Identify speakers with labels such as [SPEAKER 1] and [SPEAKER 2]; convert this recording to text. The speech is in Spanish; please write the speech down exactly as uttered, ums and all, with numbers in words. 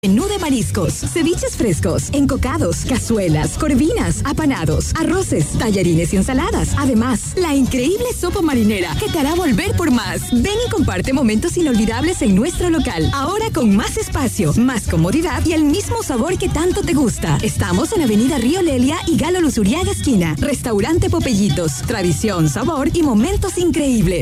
[SPEAKER 1] Menú de mariscos, ceviches frescos, encocados, cazuelas, corvinas, apanados, arroces, tallarines y ensaladas. Además, la increíble sopa marinera que te hará volver por más. Ven y comparte momentos inolvidables en nuestro local. Ahora con más espacio, más comodidad y el mismo sabor que tanto te gusta. Estamos en Avenida Río Lelia y Galo Luzuriaga esquina. Restaurante Popellitos. Tradición, sabor y momentos increíbles.